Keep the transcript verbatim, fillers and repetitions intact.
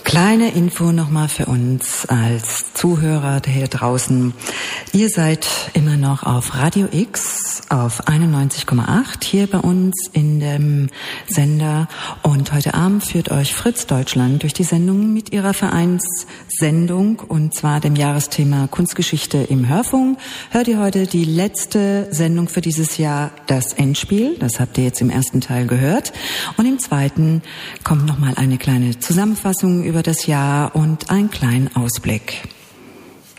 Kleine Info nochmal für uns als Zuhörer hier draußen. Ihr seid immer noch auf Radio X auf einundneunzig Komma acht hier bei uns in dem Sender. Und heute Abend führt euch Fritz Deutschland durch die Sendung mit ihrer Vereinssendung, und zwar dem Jahresthema Kunstgeschichte im Hörfunk. Hört ihr heute die letzte Sendung für dieses Jahr, das Endspiel. Das habt ihr jetzt im ersten Teil gehört. Und im zweiten kommt nochmal eine kleine Zusammenfassung über das Jahr und einen kleinen Ausblick.